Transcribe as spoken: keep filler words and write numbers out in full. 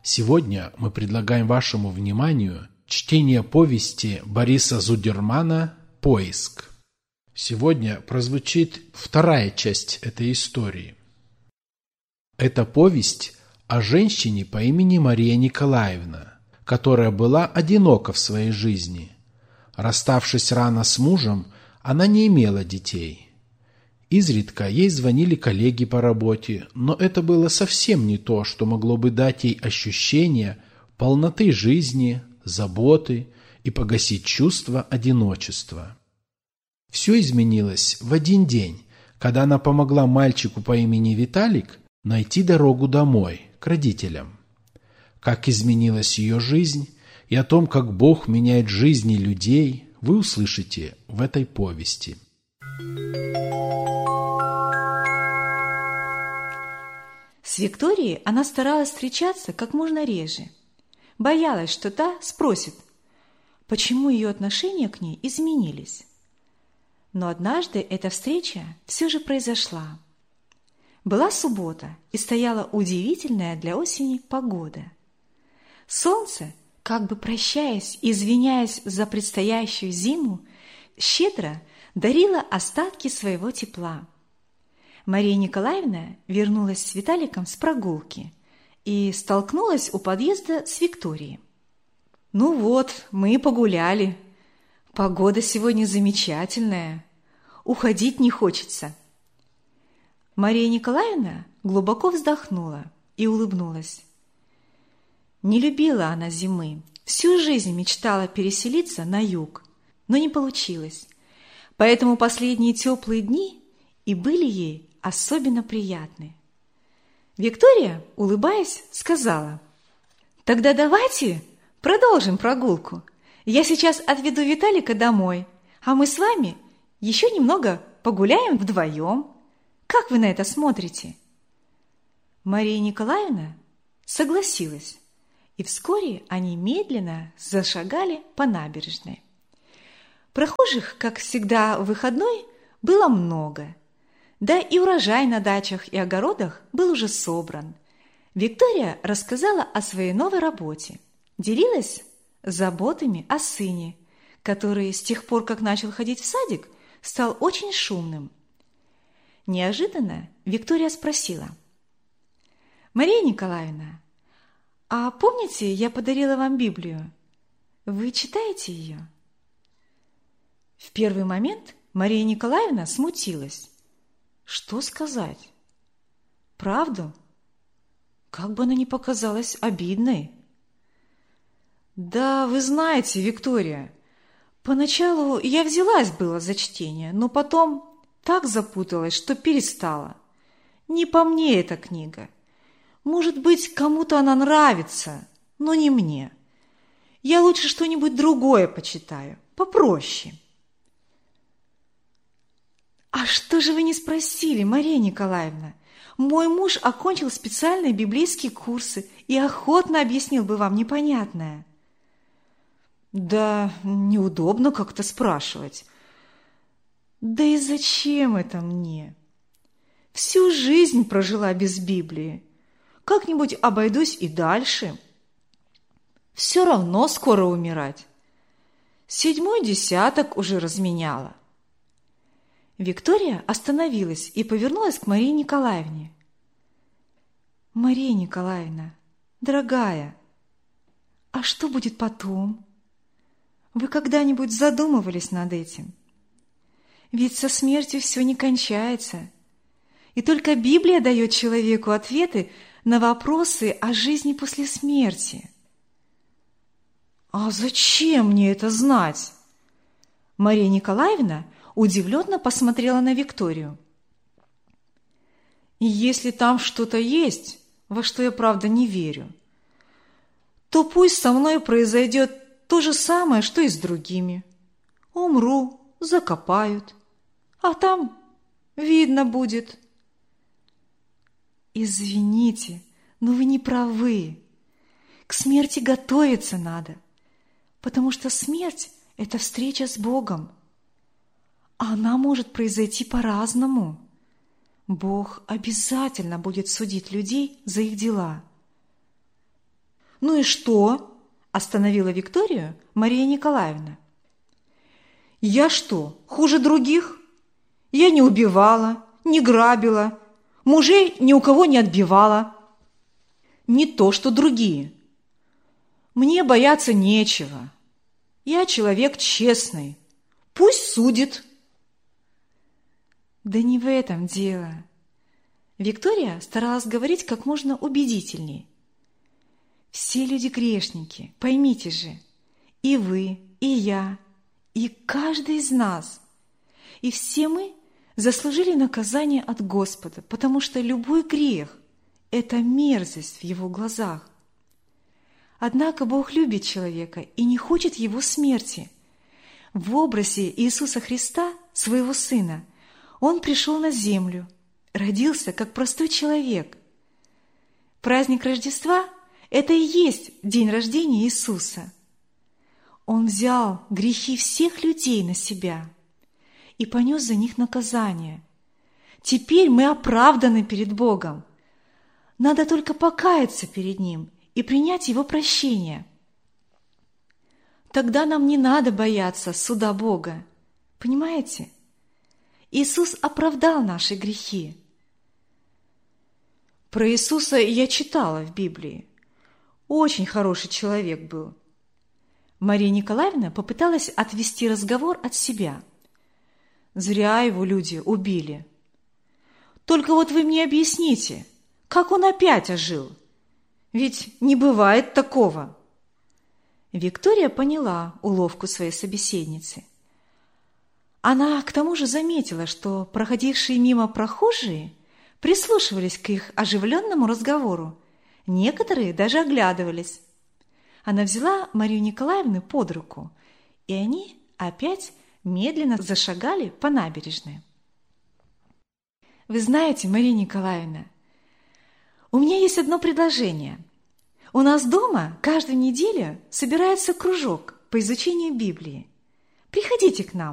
Сегодня мы предлагаем вашему вниманию чтение повести Бориса Зудермана «Поиск». Сегодня прозвучит вторая часть этой истории. Это повесть о женщине по имени Мария Николаевна, которая была одинока в своей жизни. Расставшись рано с мужем, она не имела детей. Изредка ей звонили коллеги по работе, но это было совсем не то, что могло бы дать ей ощущение полноты жизни, заботы и погасить чувство одиночества. Все изменилось в один день, когда она помогла мальчику по имени Виталик найти дорогу домой, к родителям. Как изменилась ее жизнь и о том, как Бог меняет жизни людей, вы услышите в этой повести. С Викторией она старалась встречаться как можно реже. Боялась, что та спросит, почему ее отношения к ней изменились. Но однажды эта встреча все же произошла. Была суббота, и стояла удивительная для осени погода. Солнце, как бы прощаясь и извиняясь за предстоящую зиму, щедро дарило остатки своего тепла. Мария Николаевна вернулась с Виталиком с прогулки и столкнулась у подъезда с Викторией. «Ну вот, мы и погуляли. Погода сегодня замечательная. Уходить не хочется». Мария Николаевна глубоко вздохнула и улыбнулась. Не любила она зимы, всю жизнь мечтала переселиться на юг, но не получилось. Поэтому последние теплые дни и были ей особенно приятны. Виктория, улыбаясь, сказала: «Тогда давайте продолжим прогулку. Я сейчас отведу Виталика домой, а мы с вами еще немного погуляем вдвоем. Как вы на это смотрите?» Мария Николаевна согласилась, и вскоре они медленно зашагали по набережной. Прохожих, как всегда в выходной, было много. Да и урожай на дачах и огородах был уже собран. Виктория рассказала о своей новой работе, делилась заботами о сыне, который с тех пор, как начал ходить в садик, стал очень шумным. Неожиданно Виктория спросила: «Мария Николаевна, а помните, я подарила вам Библию? Вы читаете ее?» В первый момент Мария Николаевна смутилась. Что сказать? Правду? Как бы она ни показалась обидной. «Да, вы знаете, Виктория, поначалу я взялась было за чтение, но потом так запуталась, что перестала. Не по мне эта книга. Может быть, кому-то она нравится, но не мне. Я лучше что-нибудь другое почитаю, попроще». «А что же вы не спросили, Мария Николаевна? Мой муж окончил специальные библейские курсы и охотно объяснил бы вам непонятное». «Да неудобно как-то спрашивать». «Да и зачем это мне? Всю жизнь прожила без Библии. Как-нибудь обойдусь и дальше. Все равно скоро умирать. Седьмой десяток уже разменяла». Виктория остановилась и повернулась к Марии Николаевне. «Мария Николаевна, дорогая, а что будет потом? Вы когда-нибудь задумывались над этим? Ведь со смертью все не кончается, и только Библия дает человеку ответы на вопросы о жизни после смерти». «А зачем мне это знать?» Мария Николаевна удивленно посмотрела на Викторию. «Если там что-то есть, во что я правда не верю, то пусть со мной произойдет то же самое, что и с другими. Умру, закопают, а там видно будет». «Извините, но вы не правы. К смерти готовиться надо, потому что смерть – это встреча с Богом. А она может произойти по-разному. Бог обязательно будет судить людей за их дела». «Ну и что?» – остановила Викторию Мария Николаевна. «Я что, хуже других? Я не убивала, не грабила, мужей ни у кого не отбивала. Не то, что другие. Мне бояться нечего. Я человек честный. Пусть судит». Да не в этом дело. Виктория старалась говорить как можно убедительней. Все люди грешники, поймите же. И вы, и я, и каждый из нас. И все мы заслужили наказание от Господа, потому что любой грех – это мерзость в Его глазах. Однако Бог любит человека и не хочет его смерти. В образе Иисуса Христа, своего Сына, Он пришел на землю, родился как простой человек. Праздник Рождества – это и есть день рождения Иисуса. Он взял грехи всех людей на себя и понес за них наказание. Теперь мы оправданы перед Богом. Надо только покаяться перед Ним и принять Его прощение. Тогда нам не надо бояться суда Бога. Понимаете? Иисус оправдал наши грехи. Про Иисуса я читала в Библии. Очень хороший человек был. Мария Николаевна попыталась отвести разговор от себя. Зря его люди убили. Только вот вы мне объясните, как он опять ожил? Ведь не бывает такого. Виктория поняла уловку своей собеседницы. Она к тому же заметила, что проходившие мимо прохожие прислушивались к их оживленному разговору. Некоторые даже оглядывались. Она взяла Марию Николаевну под руку, и они опять медленно зашагали по набережной. Вы знаете, Мария Николаевна, у меня есть одно предложение. У нас дома каждую неделю собирается кружок по изучению Библии. Приходите к нам.